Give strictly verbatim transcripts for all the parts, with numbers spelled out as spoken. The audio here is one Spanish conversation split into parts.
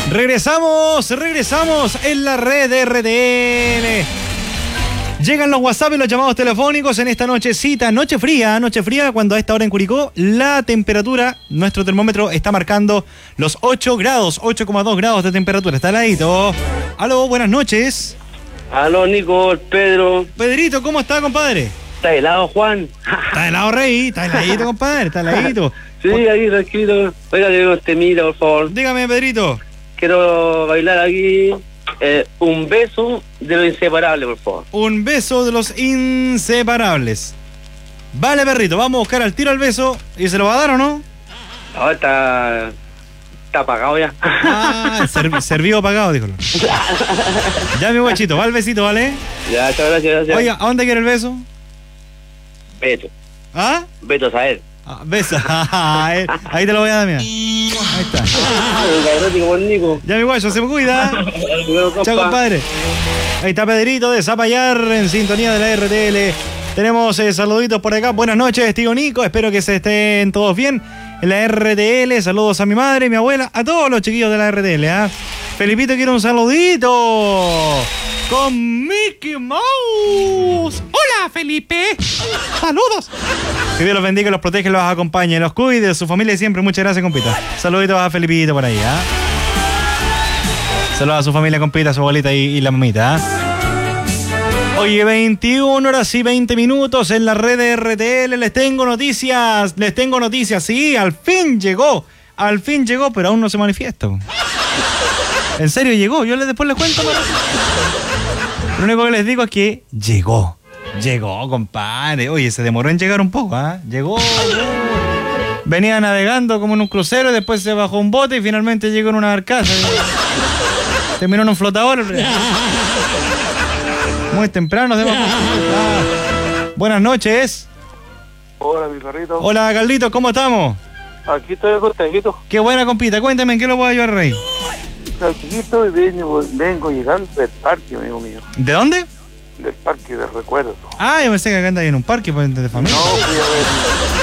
Regresamos, regresamos en la red de R T L. Llegan los WhatsApp y los llamados telefónicos en esta nochecita, noche fría, noche fría, cuando a esta hora en Curicó la temperatura, nuestro termómetro está marcando los ocho grados, ocho coma dos grados de temperatura. Está heladito. Aló, buenas noches. Aló, Nico, Pedro. Pedrito, ¿cómo está, compadre? ¿Está helado, Juan? Está helado, Rey. Está heladito, compadre. Está heladito. Sí, ahí, tranquilo. Oiga, digo, este mira, por favor. Dígame, Pedrito. Quiero bailar aquí eh, un beso de los inseparables, por favor. Un beso de los inseparables. Vale, perrito, vamos a buscar al tiro al beso. ¿Y se lo va a dar o no? Ahora está... Está apagado ya. Ah, serv servido apagado, dijo. Ya, mi guachito, va el besito, ¿vale? Ya, muchas gracias, gracias. Oiga, ¿a dónde quiere el beso? Beto. ¿Ah? Beto a saber. Ah, besa. Ahí te lo voy a dar, mira. Ahí está. Ya, mi guacho, se me cuida. Chao, compadre. Ahí está Pedrito de Zapallar en sintonía de la R T L. Tenemos eh, saluditos por acá. Buenas noches, tío Nico. Espero que se estén todos bien en la R T L. Saludos a mi madre, mi abuela, a todos los chiquillos de la R T L. ¿eh? Felipito quiere un saludito con Mickey Mouse. Hola, Felipe. Saludos. Que Dios los bendiga, los protege, los acompañe, los cuide, su familia siempre. Muchas gracias, compita. Saluditos a Felipito por ahí. ¿eh? Saludos a su familia, compita, a su abuelita y, y la mamita. ¿eh? Oye, veintiuna horas y veinte minutos en la red de R T L. Les tengo noticias, les tengo noticias. Sí, al fin llegó, al fin llegó, pero aún no se manifiesta. En serio, llegó. Yo les, después les cuento. Lo único que les digo es que llegó. Llegó, compadre. Oye, se demoró en llegar un poco, ¿ah? ¿eh? Llegó, llegó. Venía navegando como en un crucero, después se bajó un bote y finalmente llegó en una barcaza. Terminó en un flotador. Muy temprano. De... ah. Buenas noches. Hola, mi perrito. Hola, Carlito, ¿cómo estamos? Aquí estoy acostadito. Qué buena, compita. Cuéntame, ¿en qué lo puedo ayudar, Rey? Aquí estoy, vengo, vengo llegando del parque, amigo mío. ¿De dónde? Del parque de recuerdos. Ah, yo pensé que acá anda ahí en un parque de familia. No, fui a ver.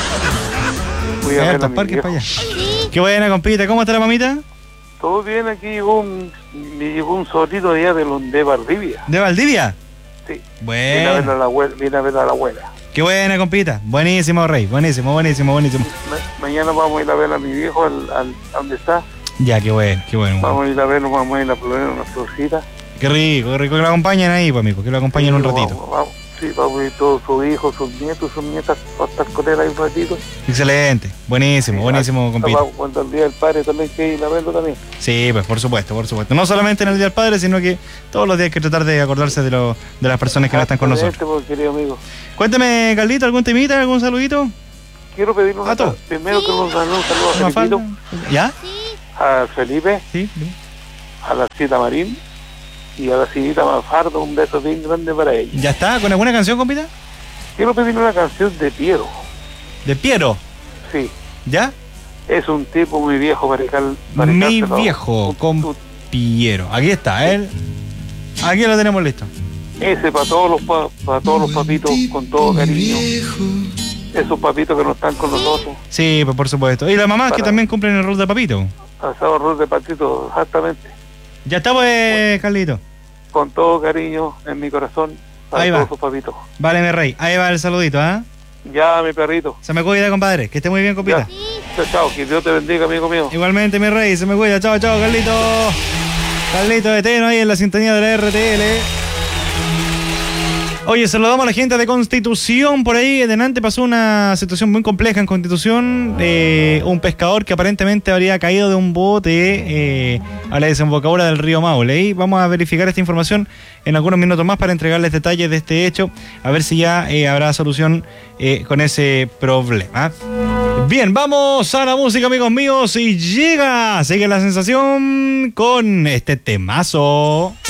Fui a ver a mi parques viejo. para allá. Qué buena, compita. ¿Cómo está la mamita? Todo bien, aquí llegó un, me llegó un sobrino allá de, los- de Valdivia. ¿De Valdivia? Sí. Viene a ver Bueno. a la abuela. Viene a ver a la abuela. Qué buena, compita. Buenísimo, Rey. Buenísimo, buenísimo, buenísimo. Ma- mañana vamos a ir a ver a mi viejo al, al, a donde está. Ya, qué bueno, qué bueno. Vamos a ir a verlo, vamos a ir a poner una florcita. Qué rico, qué rico que lo acompañen ahí, pues, amigo. Que lo acompañen un ratito. Vamos, vamos, sí, vamos a ir todos sus hijos, sus nietos, sus nietas, para estar con él ahí un ratito. Excelente. Buenísimo, buenísimo, compita. Vamos, cuando el día del padre también que ir a verlo también. Sí, pues por supuesto, por supuesto. No solamente en el Día del Padre, sino que todos los días hay que tratar de acordarse de, lo, de las personas que no están con nosotros. Pues, querido amigo. Cuéntame, Carlito, ¿algún temita, algún saludito? Quiero pedirle una ¿A todo? primero que nos dan un saludo a ¿Una Felipito, falda? ¿Ya? a Felipe, Sí. sí. a la cita Marín y a la cita Mafardo, un beso bien grande para ella. ¿Ya está? ¿Con alguna canción, compita? Quiero pedirle una canción de Piero. De Piero. Sí, ¿Ya? es un tipo muy viejo para cal- para Mi echárselo. viejo, Un- con un- Piero. Aquí está, ¿eh? Aquí lo tenemos listo. Ese para todos los pa- para todos los papitos con todo cariño. Esos papitos que no están con nosotros. Sí, pues por supuesto. Y las mamás que Para- también cumplen el rol de papito. Asado arroz de patito, exactamente. Ya está, pues, Carlito. Con todo cariño en mi corazón para Ahí va. todos sus papitos. Vale, mi rey. Ahí va el saludito, ¿ah? ¿eh? Ya, mi perrito. Se me cuida, compadre. Que esté muy bien, compita. Ya. Chao, chao. Que Dios te bendiga, amigo mío. Igualmente, mi rey. Se me cuida. Chao, chao, Carlito. Carlito de Teno ahí en la sintonía de la R T L. Oye, saludamos a la gente de Constitución. Por ahí, delante pasó una situación muy compleja en Constitución. Eh, un pescador que aparentemente habría caído de un bote eh, a la desembocadura del río Maule. Y vamos a verificar esta información en algunos minutos más para entregarles detalles de este hecho. A ver si ya eh, habrá solución eh, con ese problema. Bien, vamos a la música, amigos míos. Y llega, sigue la sensación con este temazo.